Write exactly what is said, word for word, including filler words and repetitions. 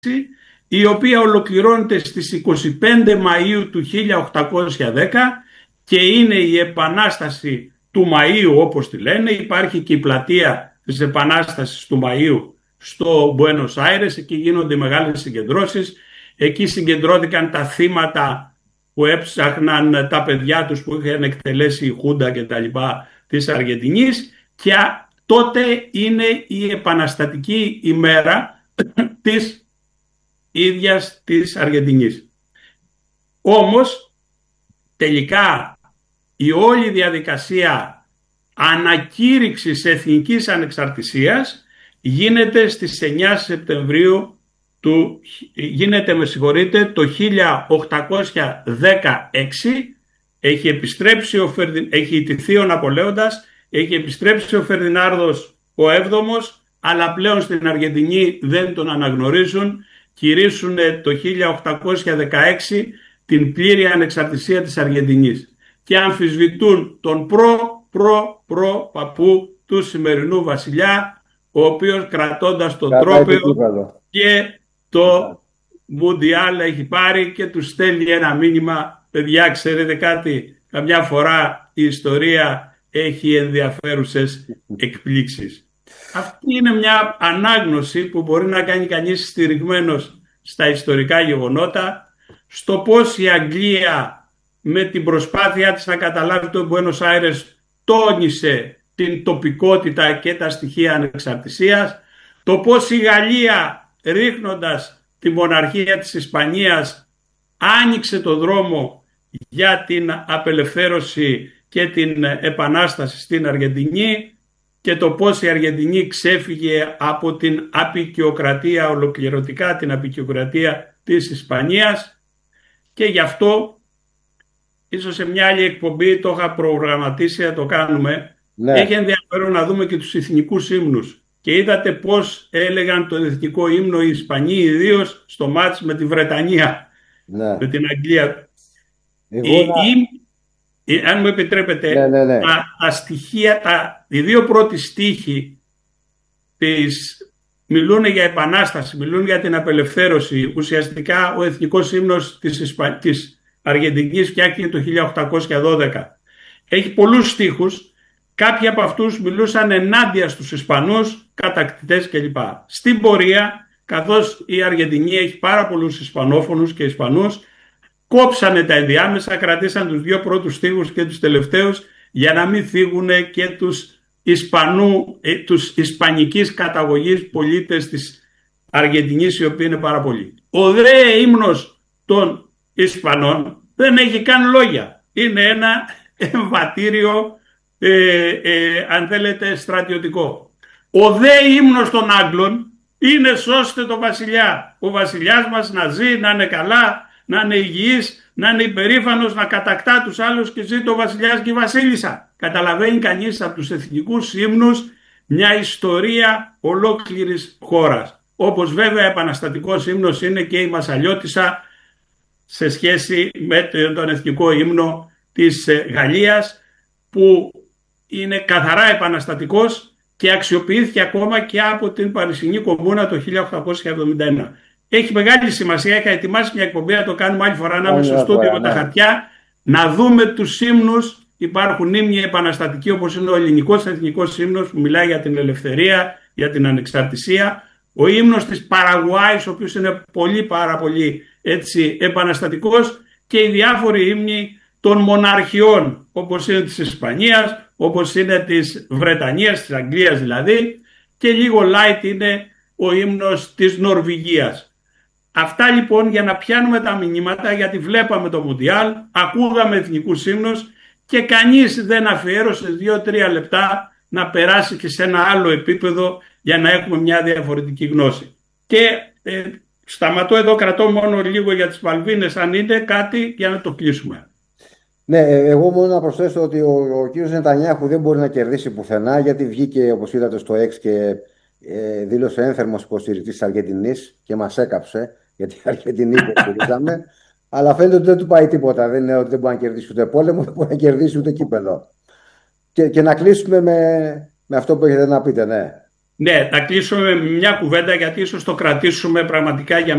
η οποία ολοκληρώνεται στις είκοσι πέντε Μαΐου του χίλια οκτακόσια δέκα και είναι η Επανάσταση του Μαΐου, όπως τη λένε. Υπάρχει και η πλατεία της Επανάστασης του Μαΐου στο Μπουένος Άιρες, εκεί γίνονται μεγάλες συγκεντρώσεις. Εκεί συγκεντρώθηκαν τα θύματα που έψαχναν τα παιδιά τους που είχαν εκτελέσει η Χούντα και τα λοιπά της Αργεντινής, και τότε είναι η επαναστατική ημέρα της ίδιας της Αργεντινής. Όμως τελικά η όλη διαδικασία ανακήρυξης εθνικής ανεξαρτησίας γίνεται στις εννιά Σεπτεμβρίου του, γίνεται με συγχωρείτε, το χίλια οκτακόσια δεκαέξι. Έχει επιστρέψει ο Φερδι... έχει ιτηθεί ο Ναπολέοντας, έχει επιστρέψει ο Φερδινάρδος ο έβδομος, αλλά πλέον στην Αργεντινή δεν τον αναγνωρίζουν. Κηρύσσουν το χίλια οκτακόσια δεκαέξι την πλήρη ανεξαρτησία της Αργεντινής και αμφισβητούν τον προ προ προ παππού του σημερινού βασιλιά, ο οποίος κρατώντας το τρόπαιο και το Μουντιάλ έχει πάρει και του στέλνει ένα μήνυμα: παιδιά, ξέρετε κάτι, καμιά φορά η ιστορία έχει ενδιαφέρουσες εκπλήξεις. Αυτή είναι μια ανάγνωση που μπορεί να κάνει κανείς στηριγμένος στα ιστορικά γεγονότα, στο πώς η Αγγλία με την προσπάθειά της να καταλάβει τον Μπουένος Άιρες τόνισε την τοπικότητα και τα στοιχεία ανεξαρτησίας, το πώς η Γαλλία, ρίχνοντας τη μοναρχία της Ισπανίας, άνοιξε το δρόμο για την απελευθέρωση και την επανάσταση στην Αργεντινή, και το πώς η Αργεντινή ξέφυγε από την αποικιοκρατία, ολοκληρωτικά την αποικιοκρατία της Ισπανίας. Και γι' αυτό ίσως σε μια άλλη εκπομπή το είχα προγραμματίσει να το κάνουμε. Ναι. Έχει ενδιαφέρον να δούμε και τους εθνικούς ύμνους. Και είδατε πώς έλεγαν το εθνικό ύμνο οι Ισπανοί, ιδίως στο μάτς με τη Βρετανία, ναι, με την Αγγλία. Εγώ η, να... η, αν μου επιτρέπετε, ναι, ναι, ναι. Τα, τα στοιχεία, τα, οι δύο πρώτοι στίχοι της, μιλούν για επανάσταση, μιλούν για την απελευθέρωση. Ουσιαστικά ο εθνικός ύμνος της, Ισπα... της Αργεντινής φτιάχτηκε το χίλια οκτακόσια δώδεκα. Έχει πολλούς στίχους. Κάποιοι από αυτούς μιλούσαν ενάντια στους Ισπανούς, κατακτητές κλπ. Στην πορεία, καθώς η Αργεντινή έχει πάρα πολλούς Ισπανόφωνους και Ισπανούς, κόψανε τα ενδιάμεσα, κρατήσαν τους δύο πρώτους στίχους και τους τελευταίους για να μην φύγουν και τους, Ισπανού, ε, τους ισπανικής καταγωγής πολίτες της Αργεντινής, οι οποίοι είναι πάρα πολλοί. Ο δε ύμνος των Ισπανών δεν έχει καν λόγια. Είναι ένα εμβατήριο, Ε, ε, αν θέλετε, στρατιωτικό. Ο δε ύμνος των Άγγλων είναι σώστε το βασιλιά. Ο βασιλιάς μας να ζει, να είναι καλά, να είναι υγιής, να είναι υπερήφανος, να κατακτά τους άλλους και ζει το βασιλιάς και η βασίλισσα. Καταλαβαίνει κανείς από τους εθνικούς ύμνους μια ιστορία ολόκληρης χώρας. Όπως βέβαια επαναστατικός ύμνος είναι και η Μασσαλιώτισσα σε σχέση με τον εθνικό ύμνο της Γαλλίας, που είναι καθαρά επαναστατικός και αξιοποιήθηκε ακόμα και από την Παρισινή Κομμούνα το χίλια οκτακόσια εβδομήντα ένα. Έχει μεγάλη σημασία, είχα ετοιμάσει μια εκπομπή, να το κάνουμε άλλη φορά, να είμαι στο στούντιο με τα χαρτιά, να δούμε τους ύμνους. Υπάρχουν ύμνοι επαναστατικοί, όπως είναι ο ελληνικός εθνικός ύμνος που μιλάει για την ελευθερία, για την ανεξαρτησία. Ο ύμνος της Παραγουάης, ο οποίος είναι πολύ πάρα πολύ έτσι επαναστατικός, και οι διάφοροι ύμνοι των μοναρχιών, όπως είναι της Ισπανίας, όπως είναι της Βρετανίας, της Αγγλίας δηλαδή, και λίγο light είναι ο ύμνος της Νορβηγίας. Αυτά λοιπόν για να πιάνουμε τα μηνύματα, γιατί βλέπαμε το Μουντιάλ, ακούγαμε εθνικούς ύμνους και κανείς δεν αφιέρωσε δύο τρία λεπτά να περάσει και σε ένα άλλο επίπεδο για να έχουμε μια διαφορετική γνώση. Και ε, σταματώ εδώ, κρατώ μόνο λίγο για τις Μαλβίνες, αν είναι κάτι, για να το κλείσουμε. Ναι, εγώ μόνο να προσθέσω ότι ο, ο κύριος Νετανιάχου δεν μπορεί να κερδίσει πουθενά, γιατί βγήκε, όπως είδατε, στο X και ε, δήλωσε ένθερμος υποστηρικτής της Αργεντινής και μας έκαψε, γιατί η Αργεντινή υποστηρίζαμε. Αλλά φαίνεται ότι δεν του πάει τίποτα. Δεν είναι ότι δεν μπορεί να κερδίσει ούτε πόλεμο, δεν μπορεί να κερδίσει ούτε κύπελο. Και, και να κλείσουμε με, με αυτό που έχετε να πείτε, ναι. Ναι, να κλείσουμε με μια κουβέντα, γιατί ίσως το κρατήσουμε πραγματικά για